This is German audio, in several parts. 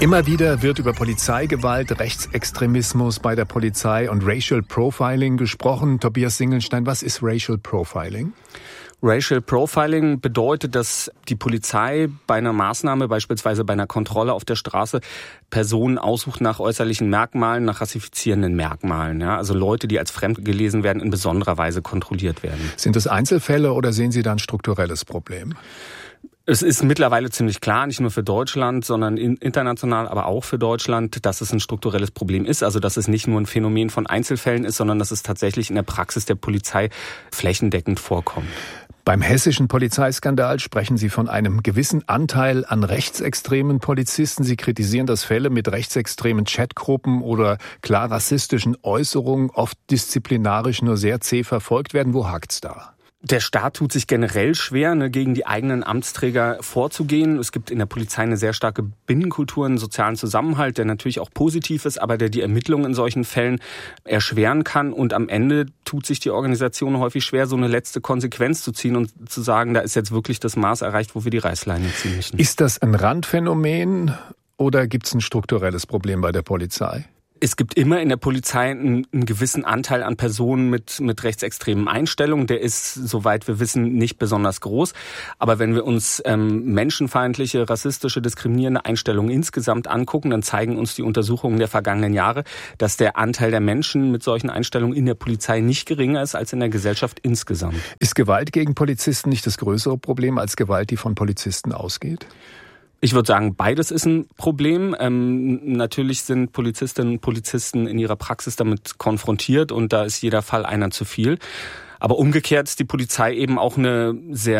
Immer wieder wird über Polizeigewalt, Rechtsextremismus bei der Polizei und Racial Profiling gesprochen. Tobias Singelstein, was ist Racial Profiling? Racial Profiling bedeutet, dass die Polizei bei einer Maßnahme, beispielsweise bei einer Kontrolle auf der Straße, Personen aussucht nach äußerlichen Merkmalen, nach rassifizierenden Merkmalen. Ja? Also Leute, die als fremd gelesen werden, in besonderer Weise kontrolliert werden. Sind das Einzelfälle oder sehen Sie da ein strukturelles Problem? Es ist mittlerweile ziemlich klar, nicht nur für Deutschland, sondern international, aber auch für Deutschland, dass es ein strukturelles Problem ist. Also dass es nicht nur ein Phänomen von Einzelfällen ist, sondern dass es tatsächlich in der Praxis der Polizei flächendeckend vorkommt. Beim hessischen Polizeiskandal sprechen Sie von einem gewissen Anteil an rechtsextremen Polizisten. Sie kritisieren, dass Fälle mit rechtsextremen Chatgruppen oder klar rassistischen Äußerungen oft disziplinarisch nur sehr zäh verfolgt werden. Wo hakt's da? Der Staat tut sich generell schwer, gegen die eigenen Amtsträger vorzugehen. Es gibt in der Polizei eine sehr starke Binnenkultur, einen sozialen Zusammenhalt, der natürlich auch positiv ist, aber der die Ermittlungen in solchen Fällen erschweren kann. Und am Ende tut sich die Organisation häufig schwer, so eine letzte Konsequenz zu ziehen und zu sagen, da ist jetzt wirklich das Maß erreicht, wo wir die Reißleine ziehen müssen. Ist das ein Randphänomen oder gibt es ein strukturelles Problem bei der Polizei? Es gibt immer in der Polizei einen gewissen Anteil an Personen mit rechtsextremen Einstellungen. Der ist, soweit wir wissen, nicht besonders groß. Aber wenn wir uns menschenfeindliche, rassistische, diskriminierende Einstellungen insgesamt angucken, dann zeigen uns die Untersuchungen der vergangenen Jahre, dass der Anteil der Menschen mit solchen Einstellungen in der Polizei nicht geringer ist als in der Gesellschaft insgesamt. Ist Gewalt gegen Polizisten nicht das größere Problem als Gewalt, die von Polizisten ausgeht? Ich würde sagen, beides ist ein Problem. Natürlich sind Polizistinnen und Polizisten in ihrer Praxis damit konfrontiert und da ist jeder Fall einer zu viel. Aber umgekehrt ist die Polizei eben auch eine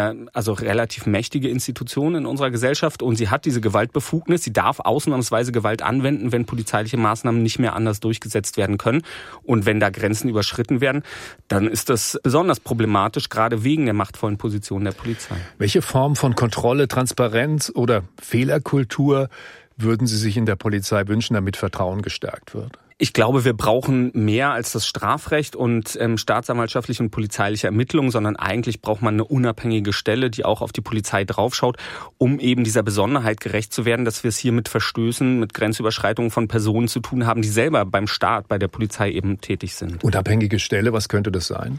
relativ mächtige Institution in unserer Gesellschaft und sie hat diese Gewaltbefugnis. Sie darf ausnahmsweise Gewalt anwenden, wenn polizeiliche Maßnahmen nicht mehr anders durchgesetzt werden können. Und wenn da Grenzen überschritten werden, dann ist das besonders problematisch, gerade wegen der machtvollen Position der Polizei. Welche Form von Kontrolle, Transparenz oder Fehlerkultur würden Sie sich in der Polizei wünschen, damit Vertrauen gestärkt wird? Ich glaube, wir brauchen mehr als das Strafrecht und staatsanwaltschaftliche und polizeiliche Ermittlungen, sondern eigentlich braucht man eine unabhängige Stelle, die auch auf die Polizei draufschaut, um eben dieser Besonderheit gerecht zu werden, dass wir es hier mit Verstößen, mit Grenzüberschreitungen von Personen zu tun haben, die selber beim Staat, bei der Polizei eben tätig sind. Unabhängige Stelle, was könnte das sein?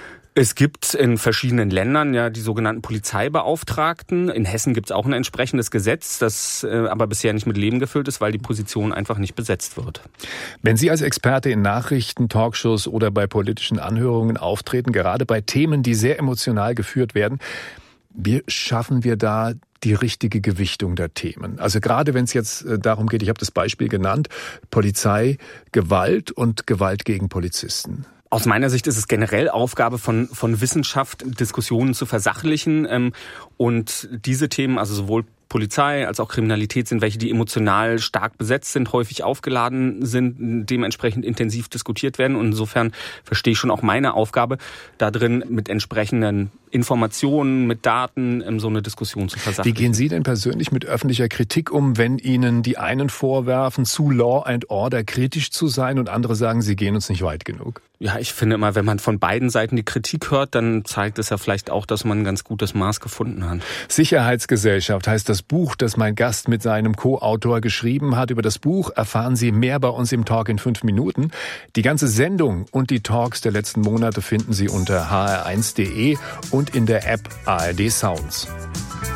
Es gibt in verschiedenen Ländern ja die sogenannten Polizeibeauftragten. In Hessen gibt es auch ein entsprechendes Gesetz, das aber bisher nicht mit Leben gefüllt ist, weil die Position einfach nicht besetzt wird. Wenn Sie als Experte in Nachrichten, Talkshows oder bei politischen Anhörungen auftreten, gerade bei Themen, die sehr emotional geführt werden, wie schaffen wir da die richtige Gewichtung der Themen? Also gerade wenn es jetzt darum geht, ich habe das Beispiel genannt, Polizei, Gewalt und Gewalt gegen Polizisten. Aus meiner Sicht ist es generell Aufgabe von Wissenschaft, Diskussionen zu versachlichen. Und diese Themen, also sowohl Polizei als auch Kriminalität, sind welche, die emotional stark besetzt sind, häufig aufgeladen sind, dementsprechend intensiv diskutiert werden. Und insofern verstehe ich schon auch meine Aufgabe, da drin mit entsprechenden Informationen, mit Daten so eine Diskussion zu versachlichen. Wie gehen Sie denn persönlich mit öffentlicher Kritik um, wenn Ihnen die einen vorwerfen, zu Law and Order kritisch zu sein und andere sagen, Sie gehen uns nicht weit genug? Ja, ich finde immer, wenn man von beiden Seiten die Kritik hört, dann zeigt es ja vielleicht auch, dass man ein ganz gutes Maß gefunden hat. Sicherheitsgesellschaft heißt das Buch, das mein Gast mit seinem Co-Autor geschrieben hat. Über das Buch erfahren Sie mehr bei uns im Talk in 5 Minuten. Die ganze Sendung und die Talks der letzten Monate finden Sie unter hr1.de und in der App ARD Sounds.